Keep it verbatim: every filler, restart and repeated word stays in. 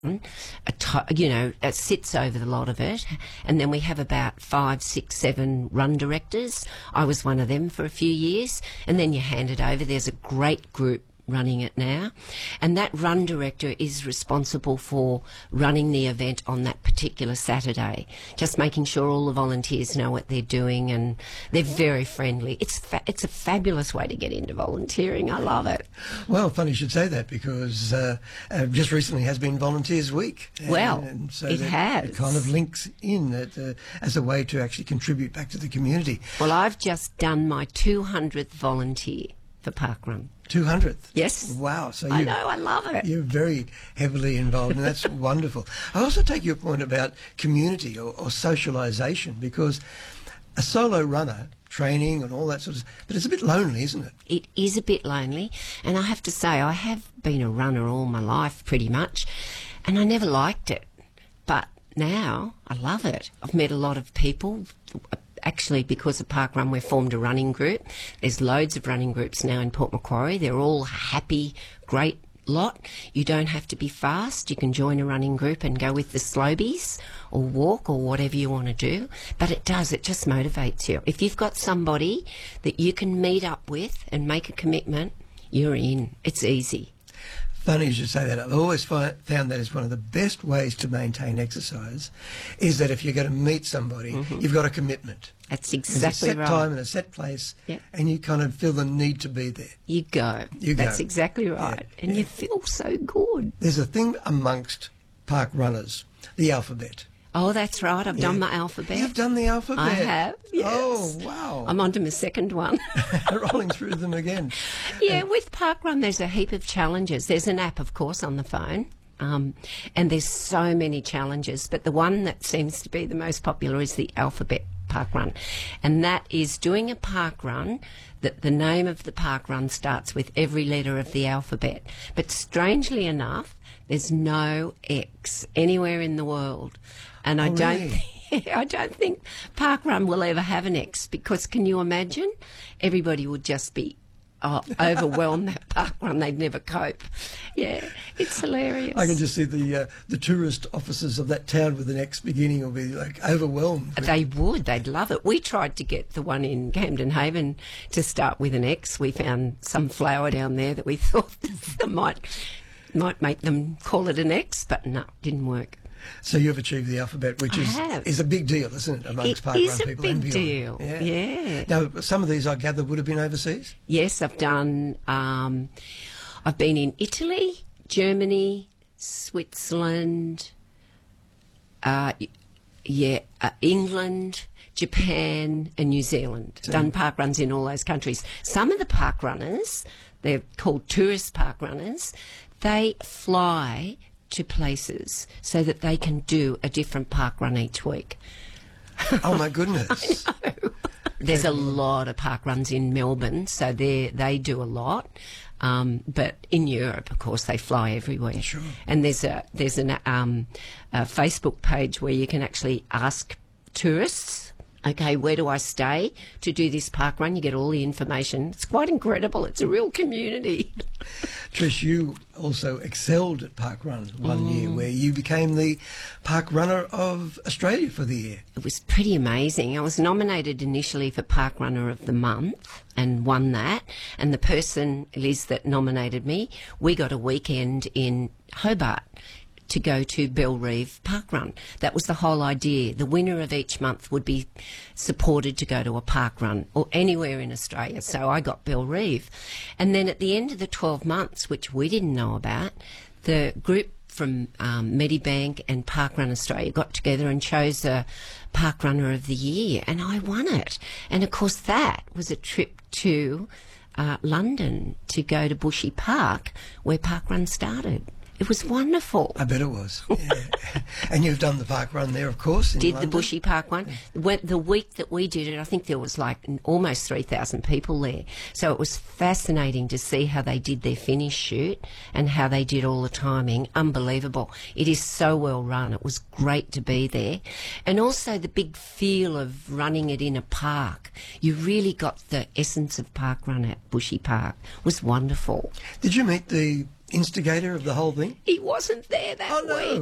a to- you know, it sits over the lot of it. And then we have about five, six, seven run directors. I was one of them for a few years. And then you hand it over. There's a great group running it now, and that run director is responsible for running the event on that particular Saturday, just making sure all the volunteers know what they're doing, and they're very friendly. It's fa- it's a fabulous way to get into volunteering. I love it. Well, funny you should say that, because uh, uh, just recently has been Volunteers Week. And, Well, and so it that has. It kind of links in that, uh, as a way to actually contribute back to the community. Well, I've just done my two hundredth volunteer for Parkrun. two hundredth? Yes. Wow. So you, I know, I love it. You're very heavily involved, and that's wonderful. I also take your point about community or, or socialisation, because a solo runner, training and all that sort of stuff, but it's a bit lonely, isn't it? It is a bit lonely, and I have to say I have been a runner all my life pretty much, and I never liked it. But now I love it. I've met a lot of people. Actually, because of Parkrun, we've formed a running group. There's loads of running groups now in Port Macquarie. They're all happy, great lot. You don't have to be fast. You can join a running group and go with the slowies or walk or whatever you want to do. But it does, it just motivates you. If you've got somebody that you can meet up with and make a commitment, you're in. It's easy. Funny you should say that. I've always fi- found that is one of the best ways to maintain exercise, is that if you're going to meet somebody, mm-hmm. you've got a commitment. That's exactly There's a set right. time and a set place, yep. and you kind of feel the need to be there. You go. You go. That's exactly right. Yeah. And yeah. you feel so good. There's a thing amongst park runners, the alphabet. Oh, that's right. I've yeah. done my alphabet. You've done the alphabet? I have, yes. Oh, wow. I'm on to my second one. Rolling through them again. Yeah, with Parkrun, there's a heap of challenges. There's an app, of course, on the phone. Um, and there's so many challenges. But the one that seems to be the most popular is the alphabet Parkrun. And that is doing a parkrun that the name of the parkrun starts with every letter of the alphabet. But strangely enough, there's no X anywhere in the world. And I oh, don't really? think, I don't think Parkrun will ever have an X, because can you imagine? Everybody would just be oh, overwhelmed that Parkrun. They'd never cope. Yeah, it's hilarious. I can just see the uh, the tourist officers of that town with an X beginning will be like overwhelmed. They would. They'd love it. We tried to get the one in Camden Haven to start with an X. We found some flower down there that we thought that might might make them call it an X, but no, didn't work. So you've achieved the alphabet, which I is have. is a big deal, isn't it, amongst It parkrun is a people big and beyond? deal. Yeah. Yeah. Now, some of these I gather would have been overseas. Yes, I've done. Um, I've been in Italy, Germany, Switzerland. Uh, yeah, uh, England, Japan, and New Zealand. So- Done parkruns in all those countries. Some of the parkrunners, they're called tourist parkrunners. They fly to places so that they can do a different parkrun each week. Oh my goodness! There's a lot of parkruns in Melbourne, so they they do a lot. Um, but in Europe, of course, they fly everywhere. Sure. And there's a there's an, um, a Facebook page where you can actually ask tourists, okay, where do I stay to do this parkrun? You get all the information. It's quite incredible. It's a real community. Trish, you also excelled at parkrun one Mm. year, where you became the park runner of Australia for the year. It was pretty amazing. I was nominated initially for Park Runner of the Month and won that. And the person, Liz, that nominated me, we got a weekend in Hobart to go to Bellerive Parkrun. That was the whole idea. The winner of each month would be supported to go to a parkrun or anywhere in Australia. So I got Bellerive. And then at the end of the twelve months, which we didn't know about, the group from um, Medibank and Parkrun Australia got together and chose a Park Runner of the Year, and I won it. And of course that was a trip to uh, London to go to Bushy Park, where Parkrun started. It was wonderful. I bet it was. Yeah. And you've done the park run there, of course. In Did London. the Bushy Park one. When, the week that we did it, I think there was like almost three thousand people there. So it was fascinating to see how they did their finish shoot and how they did all the timing. Unbelievable. It is so well run. It was great to be there. And also the big feel of running it in a park. You really got the essence of park run at Bushy Park. It was wonderful. Did you meet the instigator of the whole thing? He wasn't there that Oh, no. week.